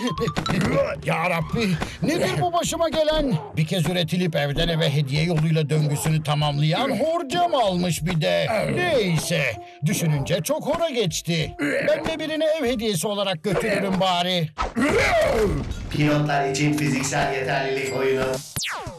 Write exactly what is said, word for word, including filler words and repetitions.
Ya Rabbi, nedir bu başıma gelen? Bir kez üretilip evden eve hediye yoluyla döngüsünü tamamlayan horcam almış bir de. Neyse, düşününce çok hora geçti. Ben de birini ev hediyesi olarak götürürüm bari. Pilotlar için fiziksel yeterlilik oyunu.